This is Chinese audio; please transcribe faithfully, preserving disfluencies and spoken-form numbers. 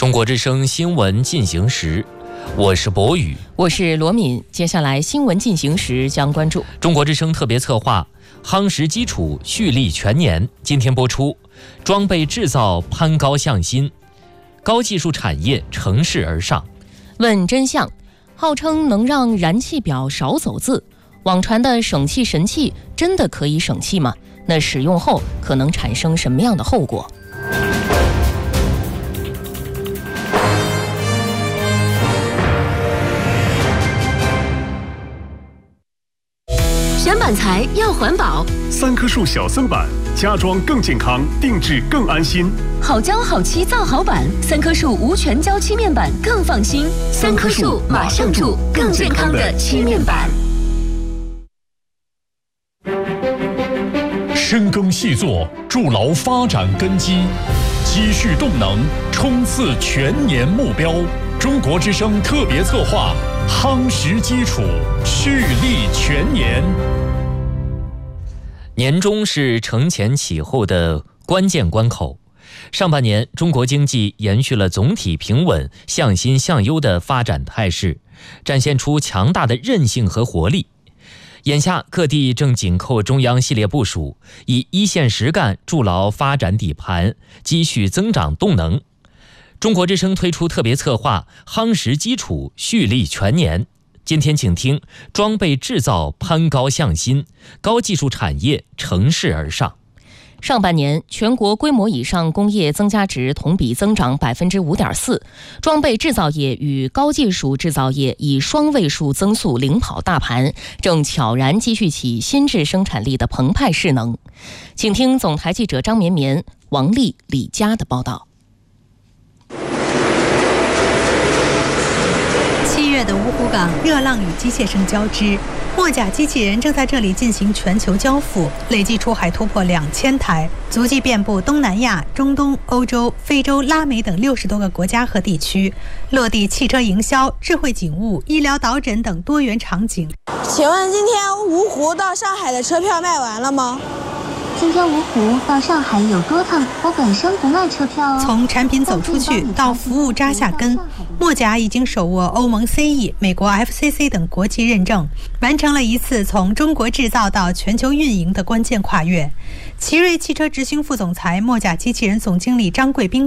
中国之声新闻进行时，我是博宇， 我是罗敏。接下来新闻进行时将关注中国之声特别策划夯实基础，蓄力全年。今天播出，装备制造攀高向新，高技术产业乘势而上。 问真相，号称能让燃气表少走字，网传的省气神器真的可以省气吗？那使用后可能产生什么样的后果？ 选板材要环保， 三棵树小森板，家装更健康，定制更安心。 好胶好漆造好板，三棵树无全胶漆面板更放心。三棵树马上住更健康的漆面板。 深耕细作，筑牢发展根基，积蓄动能，冲刺全年目标。中国之声特别策划，夯实基础，蓄力全年。 年终是承前启后的关键关口。上半年，中国经济延续了总体平稳、向新向优的发展态势，展现出强大的韧性和活力。眼下，各地正紧扣中央系列部署，以一线实干筑牢发展底盘，积蓄增长动能。中国之声推出特别策划，夯实基础，蓄力全年。今天请听装备制造攀高向新，高技术产业乘势而上。 上半年，全国规模以上工业增加值同比增长 百分之五点四， 装备制造业与高技术制造业以双位数增速领跑大盘，正悄然积蓄起新质生产力的澎湃势能。请听总台记者张绵绵、王丽、李佳的报道。 七月的芜湖港，热浪与机械声交织，墨甲机器人正在这里进行全球交付，累计出海突破两千台，足迹遍布东南亚、中东、欧洲、非洲、拉美等六十多个国家和地区，落地汽车营销、智慧警务、医疗导诊等多元场景。 请问今天芜湖到上海的车票卖完了吗？ 今天芜湖到上海有多趟，我本身不卖车票哦。 从产品走出去到服务扎下根，墨甲已经手握欧盟 C E、美国 F C C 等国际认证，完成了一次从中国制造到全球运营的关键跨越。奇瑞汽车执行副总裁、墨甲机器人总经理张贵斌